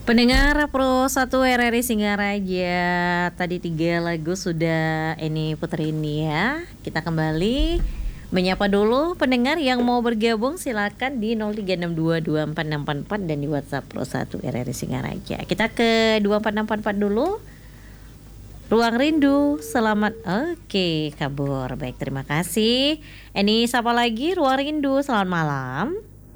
Pendengar Pro 1 RRI Singaraja, tadi 3 lagu sudah ini puterin ya. Kita kembali menyapa dulu pendengar yang mau bergabung, silakan di 03622464 dan di WhatsApp Pro 1 RRI Singaraja. Kita ke 24644 dulu. Ruang Rindu, selamat. Oke, kabur. Baik, terima kasih. Ini siapa lagi? Ruang Rindu, selamat malam.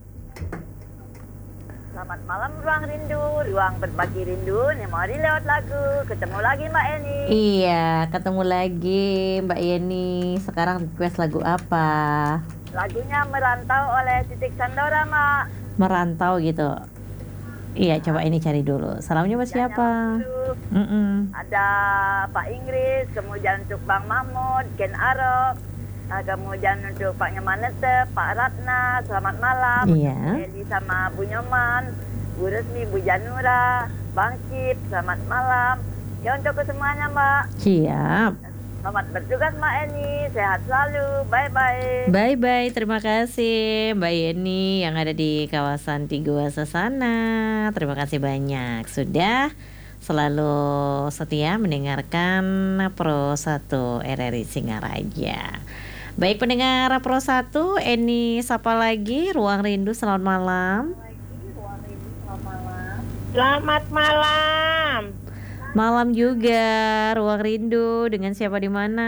Selamat malam Ruang Rindu, ruang berbagi rindu, memori lewat lagu. Ketemu lagi Mbak Eni. Iya, ketemu lagi Mbak Yeni. Sekarang request lagu apa? Lagunya Merantau oleh Titik Sandora, Mak. Merantau gitu. Iya, coba ini cari dulu. Salamnya buat siapa? Ada Pak Inggris, kemudian untuk Bang Mahmud, Ken Arok, kemudian untuk Pak Nyamanete, Pak Ratna, selamat malam. Iya. Eli sama Bu Nyoman, Bu Resmi, Bu Janura, Bang Cip, selamat malam. Ya untuk semuanya Mbak. Siap. Selamat bertugas Mbak Eni, sehat selalu, bye-bye. Bye-bye, terima kasih Mbak Yeni yang ada di kawasan Tigoasa sana. Terima kasih banyak sudah selalu setia mendengarkan Pro 1 RRI Singaraja. Baik pendengar Pro 1, Eni sapa lagi, Ruang Rindu, selamat malam. Selamat malam. Malam juga, Ruang Rindu, dengan siapa di mana?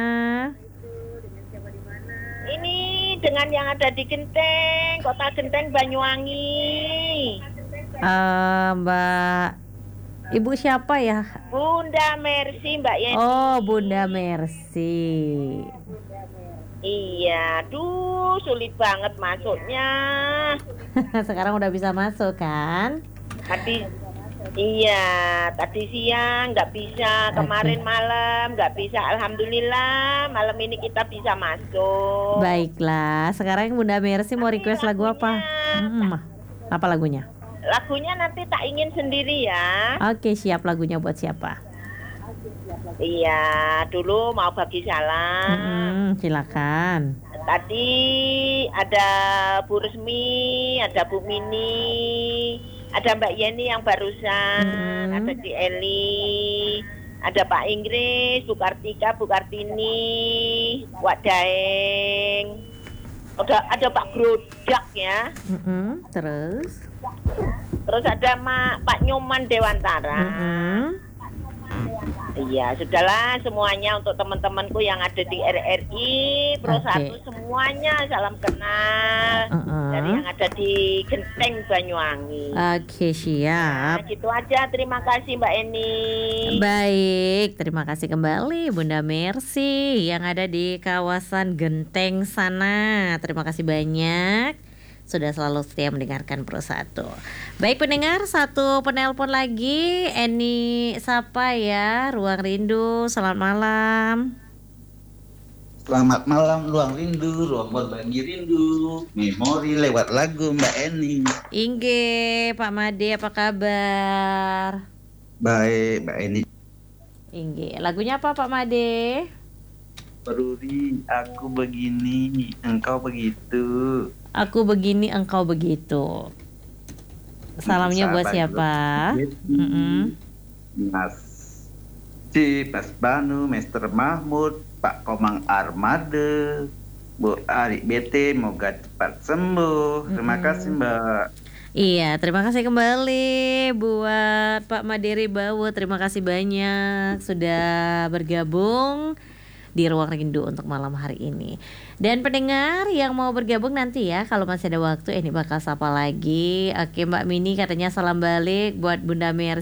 Ini dengan yang ada di Genteng, Kota Genteng, Banyuwangi. Mbak Ibu siapa ya? Bunda Mercy, Mbak Yeni. Oh, Bunda Mercy. Iya, duh sulit banget masuknya. Sekarang udah bisa masuk kan? Tadi siang nggak bisa, kemarin malam nggak bisa. Alhamdulillah malam ini kita bisa masuk. Baiklah, sekarang Bunda Mercy mau request lagu apa? Apa lagunya? Lagunya nanti tak ingin sendiri ya. Oke, siap. Lagunya buat siapa? Iya, dulu mau bagi salam. Silakan. Tadi ada Bu Resmi, ada Bu Mini, ada Mbak Yeni yang barusan, ada Ci Eli, ada Pak Inggris, Bu Kartika, Bu Kartini, Wak Daeng, ada Pak Grodak ya. Terus ada Pak Nyoman Dewantara. Iya, sudahlah semuanya untuk teman-temanku yang ada di RRI Pro 1 semuanya salam kenal dari yang ada di Genteng Banyuwangi. Oke, siap. Nah, gitu aja. Terima kasih Mbak Eni. Baik, terima kasih kembali Bunda Mercy yang ada di kawasan Genteng sana. Terima kasih banyak sudah selalu setia mendengarkan Pro 1. Baik pendengar, satu penelpon lagi. Eni sapa ya, Ruang Rindu, selamat malam. Selamat malam Ruang Rindu, ruang berbagi rindu, memori lewat lagu Mbak Eni. Ingge, Pak Made, apa kabar? Baik Mbak Eni. Ingge, lagunya apa Pak Made? Peruri, aku begini, engkau begitu. Aku begini, engkau begitu. Salamnya buat siapa? Mas Cip, Mas Banu, Mr. Mahmud, Pak Komang Armade, Bu Ari BT, moga cepat sembuh. Terima kasih Mbak. Iya, terima kasih kembali buat Pak Maderi Bawo. Terima kasih banyak sudah bergabung di Ruang Rindu untuk malam hari ini. Dan pendengar yang mau bergabung nanti ya, kalau masih ada waktu ini bakal sapa lagi. Oke, Mbak Mini katanya salam balik buat Bunda Mercy.